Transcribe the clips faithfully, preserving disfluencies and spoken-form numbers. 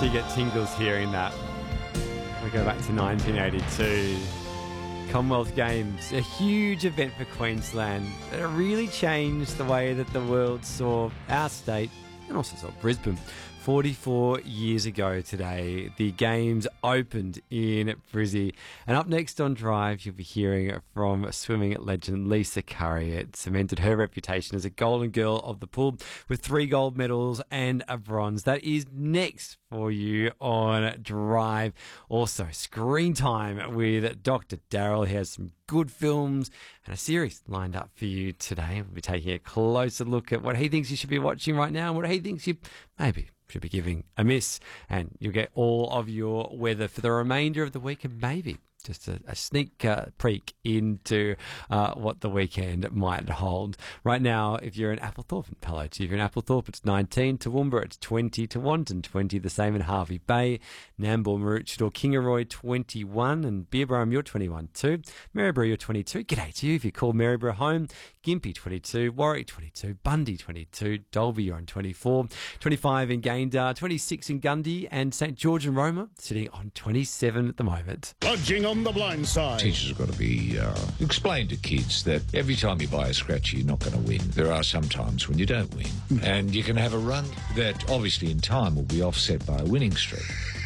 Do you get tingles hearing that? We go back to nineteen eighty-two. Commonwealth Games, a huge event for Queensland that really changed the way that the world saw our state and also saw Brisbane. forty-four years ago today, the Games opened in Brizzy. And up next on Drive, you'll be hearing from swimming legend Lisa Curry. It cemented her reputation as a golden girl of the pool with three gold medals and a bronze. That is next for you on Drive. Also, screen time with Doctor Daryl. He has some good films and a series lined up for you today. We'll be taking a closer look at what he thinks you should be watching right now and what he thinks you maybe should be giving a miss. And you'll get all of your weather for the remainder of the week and maybe just a, a sneak uh, peek into uh, what the weekend might hold. Right now, if you're in Applethorpe and Pallotti, if you're in Applethorpe, it's nineteen. Toowoomba, it's twenty. Tewantin, twenty. The same in Harvey Bay. Nambour, Maroochydore, Kingaroy, twenty-one. And Beerbrome, you're twenty-one too. Maryborough, you're twenty-two. G'day to you if you call Maryborough home. Gympie, twenty-two. Warwick, twenty-two. Bundy, twenty-two. Dalby, you're on twenty-four. twenty-five in Gayndah. twenty-six in Gundy. And St George and Roma sitting on twenty-seven at the moment. Lodging on the blind side. Teachers have got to be uh, explain to kids that every time you buy a scratchy, you're not going to win. There are some times when you don't win, and you can have a run that obviously in time will be offset by a winning streak.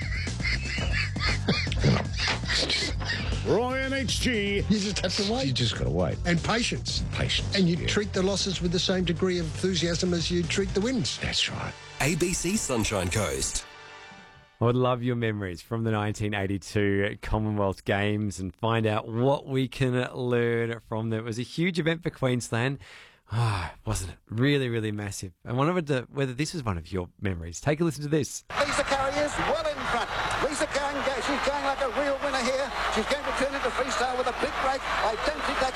Roy and H G. You just have to wait. You just got to wait. And patience. Patience. And you yeah. treat the losses with the same degree of enthusiasm as you treat the wins. That's right. A B C Sunshine Coast. I would love your memories from the nineteen eighty-two Commonwealth Games and find out what we can learn from them. It was a huge event for Queensland. Ah, oh, wasn't it? Really, really massive. I wonder whether this was one of your memories. Take a listen to this. Lisa Curry is well in front. Lisa Curry, she's going like a real winner here. She's going to turn into freestyle with a big break. I don't think that's